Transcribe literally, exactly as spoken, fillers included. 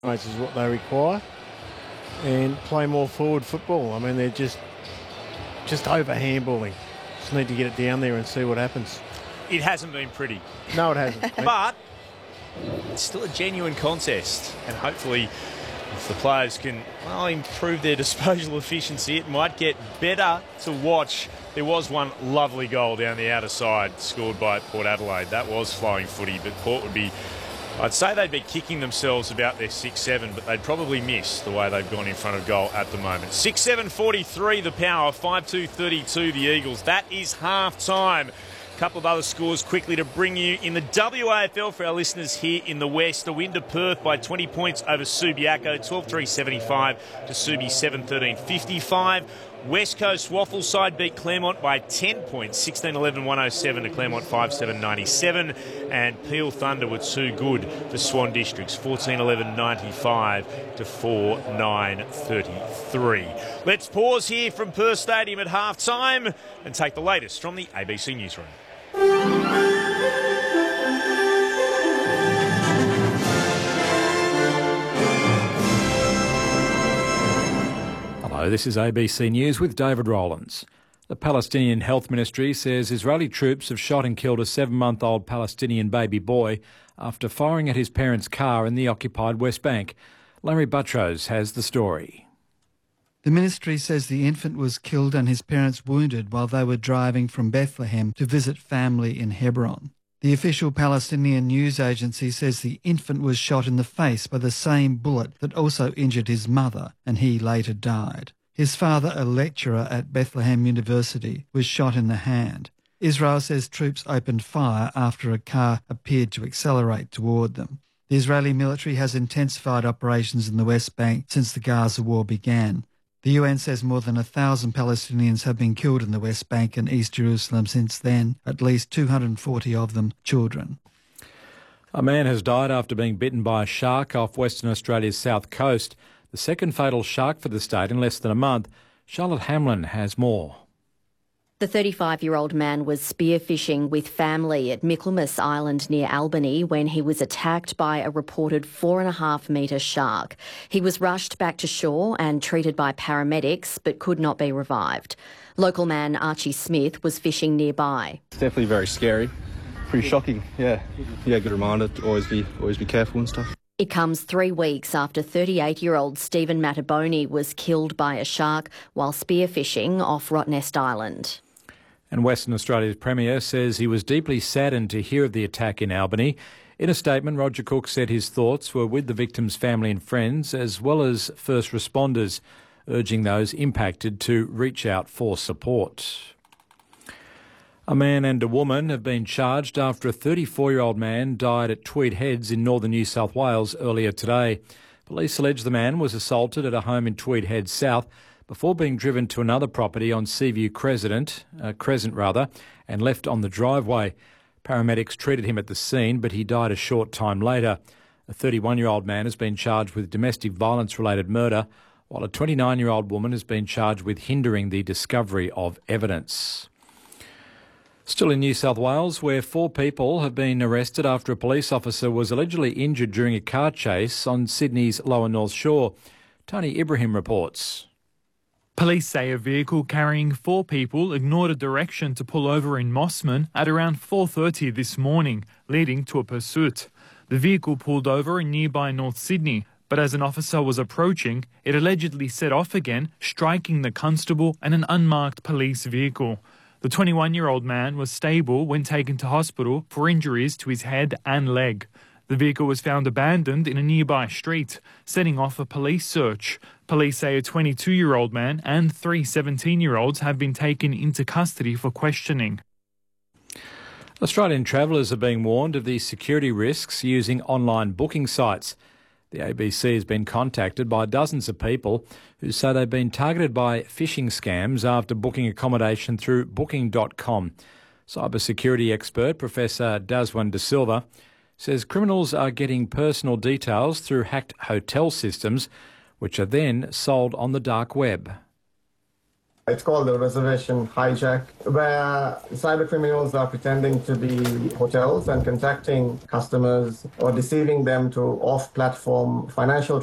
Is what they require, and play more forward football. I mean, they're just just over handballing. Just need to get it down there and see what happens. It hasn't been pretty. No, it hasn't. But it's still a genuine contest, and hopefully if the players can well, improve their disposal efficiency, it might get better to watch. There was one lovely goal down the outer side scored by Port Adelaide. That was flowing footy, but Port would be... I'd say they'd be kicking themselves about their six seven, but they'd probably miss the way they've gone in front of goal at the moment. six seven forty-three the Power, five two thirty-two the Eagles. That is half-time. A couple of other scores quickly to bring you in the W A F L for our listeners here in the West. The win to Perth by twenty points over Subiaco, twelve three seventy-five to Subi seven thirteen fifty-five. West Coast Waffle side beat Claremont by ten points, sixteen eleven one oh seven to Claremont five seven ninety-seven. And Peel Thunder were too good for Swan Districts, fourteen eleven ninety-five to four nine thirty-three. Let's pause here from Perth Stadium at half-time and take the latest from the A B C Newsroom. Hello, this is A B C News with David Rowlands. The Palestinian Health Ministry says Israeli troops have shot and killed a seven-month-old Palestinian baby boy after firing at his parents' car in the occupied West Bank. Larry Buttrose has the story. The ministry says the infant was killed and his parents wounded while they were driving from Bethlehem to visit family in Hebron. The official Palestinian news agency says the infant was shot in the face by the same bullet that also injured his mother, and he later died. His father, a lecturer at Bethlehem University, was shot in the hand. Israel says troops opened fire after a car appeared to accelerate toward them. The Israeli military has intensified operations in the West Bank since the Gaza war began. The U N says more than a thousand Palestinians have been killed in the West Bank and East Jerusalem since then, at least two hundred forty of them children. A man has died after being bitten by a shark off Western Australia's south coast, the second fatal shark for the state in less than a month. Charlotte Hamlin has more. The thirty-five-year-old man was spearfishing with family at Michaelmas Island near Albany when he was attacked by a reported four and a half metre shark. He was rushed back to shore and treated by paramedics but could not be revived. Local man Archie Smith was fishing nearby. It's definitely very scary, pretty shocking, yeah. Yeah, good reminder to always be, always be careful and stuff. It comes three weeks after thirty-eight-year-old Stephen Mataboni was killed by a shark while spearfishing off Rottnest Island. And Western Australia's Premier says he was deeply saddened to hear of the attack in Albany. In a statement, Roger Cook said his thoughts were with the victim's family and friends, as well as first responders, urging those impacted to reach out for support. A man and a woman have been charged after a thirty-four-year-old man died at Tweed Heads in northern New South Wales earlier today. Police allege the man was assaulted at a home in Tweed Heads South before being driven to another property on Seaview Crescent, uh, Crescent rather, and left on the driveway. Paramedics treated him at the scene, but he died a short time later. A thirty-one-year-old man has been charged with domestic violence-related murder, while a twenty-nine-year-old woman has been charged with hindering the discovery of evidence. Still in New South Wales, where four people have been arrested after a police officer was allegedly injured during a car chase on Sydney's Lower North Shore. Tony Ibrahim reports. Police say a vehicle carrying four people ignored a direction to pull over in Mossman at around four thirty this morning, leading to a pursuit. The vehicle pulled over in nearby North Sydney, but as an officer was approaching, it allegedly set off again, striking the constable and an unmarked police vehicle. The twenty-one-year-old man was stable when taken to hospital for injuries to his head and leg. The vehicle was found abandoned in a nearby street, setting off a police search. Police say a twenty-two-year-old man and three seventeen-year-olds have been taken into custody for questioning. Australian travellers are being warned of the security risks using online booking sites. The A B C has been contacted by dozens of people who say they've been targeted by phishing scams after booking accommodation through booking dot com. Cybersecurity expert Professor Daswan De Silva says criminals are getting personal details through hacked hotel systems, which are then sold on the dark web. It's called the reservation hijack, where cyber criminals are pretending to be hotels and contacting customers or deceiving them to off-platform financial